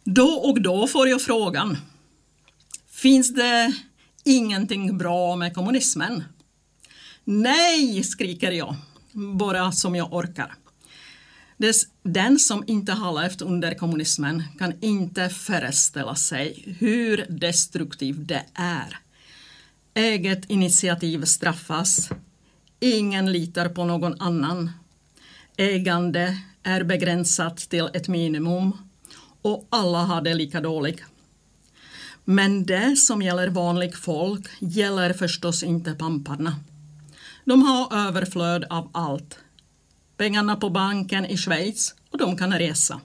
Då och då får jag frågan: finns det ingenting bra med kommunismen? Nej, skriker jag, bara som jag orkar. Den som inte har levt under kommunismen kan inte föreställa sig hur destruktiv det är. Eget initiativ straffas. Ingen litar på någon annan. Ägande är begränsat till ett minimum och alla har det lika dåligt. Men det som gäller vanligt folk gäller förstås inte pamparna. De har överflöd av allt. Pengarna på banken i Schweiz och de kan resa.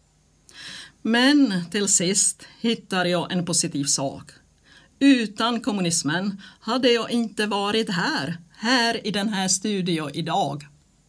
Men till sist hittar jag en positiv sak. Utan kommunismen hade jag inte varit här i den här studion idag.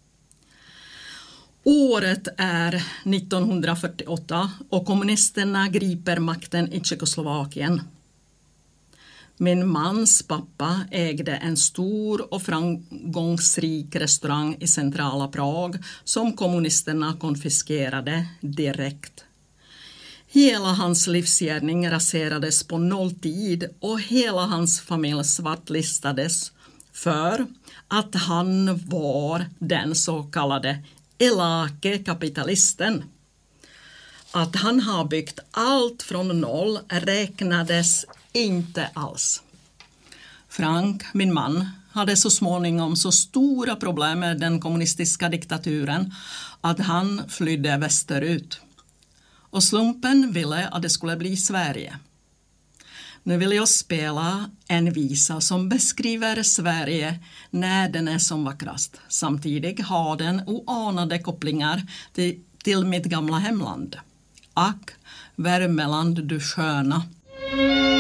Året är 1948 och kommunisterna griper makten i Tjeckoslovakien. Min mans pappa ägde en stor och framgångsrik restaurang i centrala Prag som kommunisterna konfiskerade direkt. Hela hans livsgärning raserades på nolltid och hela hans familj svartlistades för att han var den så kallade elake kapitalisten. Att han har byggt allt från noll räknades inte alls. Frank, min man, hade så småningom så stora problem med den kommunistiska diktaturen att han flydde västerut. Och slumpen ville att det skulle bli Sverige. Nu vill jag spela en visa som beskriver Sverige när den är som vackrast. Samtidigt har den oanade kopplingar till mitt gamla hemland. Ack, Värmeland du sköna.